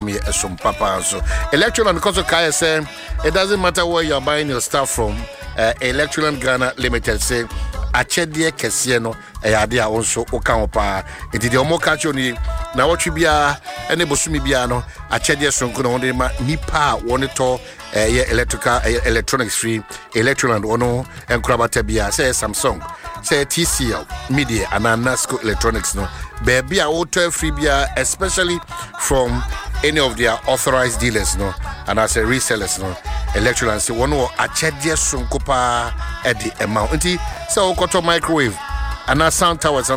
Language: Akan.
me some papa so Electroland because of Kaya say it doesn't matter where you're buying your stuff from. Electroland Ghana Limited say achedie kese no ade a wonso oka opa enti de omo catch oni na wotwe bia ene bosumi bia no achedie sonko no wonde ma nipa won to electrical electronics free Electroland ono enkrabata bia say Samsung say TCL Media and Nasco Electronics no baby a auto free bia especially from any of their authorized dealers no and as a resellers no Electroland say one achedie sonko pa e di amount nti say okoto microwave and sound tower